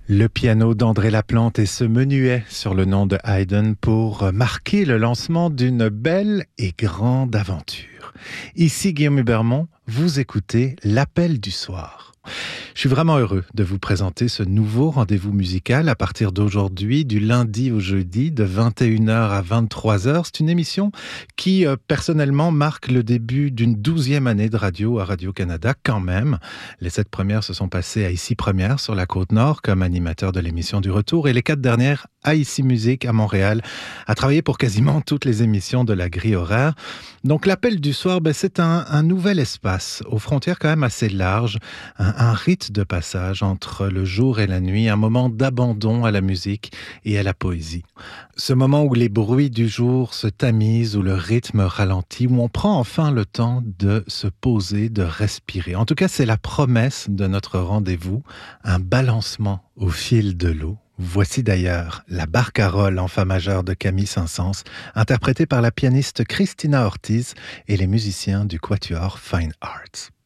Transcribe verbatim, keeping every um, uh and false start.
Le piano d'André Laplante et ce menuet sur le nom de Haydn pour marquer le lancement d'une belle et grande aventure. Ici Guillaume Hubermont, vous écoutez l'Appel du soir. Je suis vraiment heureux de vous présenter ce nouveau rendez-vous musical à partir d'aujourd'hui, du lundi au jeudi, de vingt et une heures à vingt-trois heures. C'est une émission qui, euh, personnellement, marque le début d'une douzième année de radio à Radio-Canada quand même. Les sept premières se sont passées à Ici Première sur la Côte-Nord comme animateur de l'émission du Retour et les quatre dernières à Ici Musique à Montréal, à travailler pour quasiment toutes les émissions de la grille horaire. Donc l'appel du soir, ben, c'est un, un nouvel espace, aux frontières quand même assez larges, un, un rite de passage entre le jour et la nuit, un moment d'abandon à la musique et à la poésie. Ce moment où les bruits du jour se tamisent, où le rythme ralentit, où on prend enfin le temps de se poser, de respirer. En tout cas, c'est la promesse de notre rendez-vous, un balancement au fil de l'eau. Voici d'ailleurs la Barcarolle en fa majeur de Camille Saint-Saëns, interprétée par la pianiste Christina Ortiz et les musiciens du Quatuor Fine Arts.